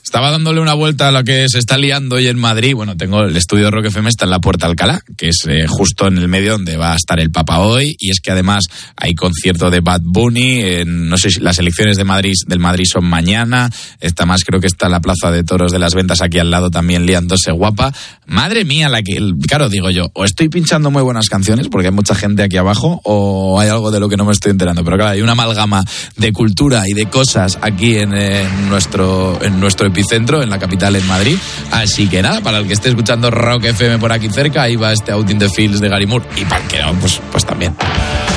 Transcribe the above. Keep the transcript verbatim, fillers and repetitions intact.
Estaba dándole una vuelta a lo que se está liando hoy en Madrid. Bueno, tengo el estudio de Rock F M, está en la Puerta Alcalá, que es eh, justo en el medio donde va a estar el Papa hoy. Y es que además hay concierto de Bad Bunny. En, no sé si las elecciones de Madrid, del Madrid son mañana. Está más, creo que está la Plaza de Toros de las Ventas aquí al lado también liándose guapa. Madre mía, la que, claro, digo yo, o estoy pinchando muy buenas canciones porque hay mucha gente aquí abajo, o hay algo de lo que no me estoy enterando. Pero claro, hay una amalgama de cultura y de cosas aquí en, en nuestro en nuestro epicentro, en la capital, en Madrid. Así que nada, para el que esté escuchando Rock F M por aquí cerca, ahí va este Out in the Fields de Gary Moore. Y para el que no, pues, pues también.